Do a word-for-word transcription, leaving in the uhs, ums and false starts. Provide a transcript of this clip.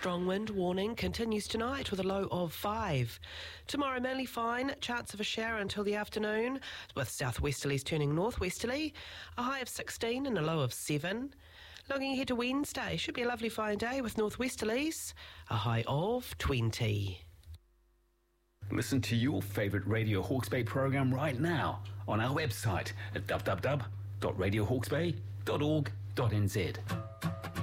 strong wind warning continues tonight with a low of five. Tomorrow mainly fine, chance of a shower until the afternoon, with southwesterlies turning northwesterly, a high of sixteen and a low of seven. Looking ahead to Wednesday, should be a lovely fine day with northwesterlies, a high of twenty. Listen to your favourite Radio Hawke's Bay programme right now on our website at w w w dot radio hawke's bay dot org dot n z.